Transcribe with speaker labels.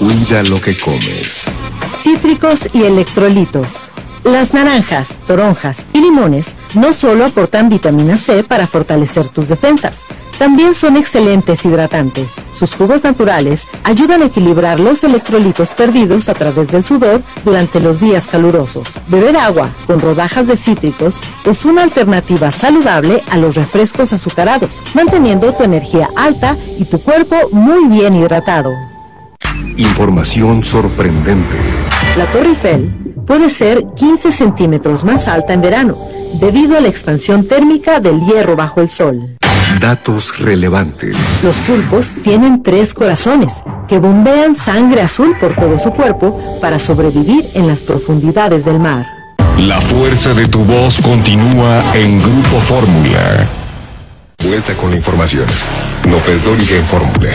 Speaker 1: Cuida lo que comes.
Speaker 2: Cítricos y electrolitos. Las naranjas, toronjas y limones no solo aportan vitamina C para fortalecer tus defensas, también son excelentes hidratantes. Sus jugos naturales ayudan a equilibrar los electrolitos perdidos a través del sudor durante los días calurosos. Beber agua con rodajas de cítricos es una alternativa saludable a los refrescos azucarados, manteniendo tu energía alta y tu cuerpo muy bien hidratado.
Speaker 1: Información sorprendente.
Speaker 2: La Torre Eiffel puede ser 15 centímetros más alta en verano, debido a la expansión térmica del hierro bajo el sol.
Speaker 1: Datos relevantes.
Speaker 2: Los pulpos tienen 3 corazones que bombean sangre azul por todo su cuerpo para sobrevivir en las profundidades del mar.
Speaker 1: La fuerza de tu voz continúa en Grupo Fórmula. Vuelta con la información. López Dóriga en Fórmula.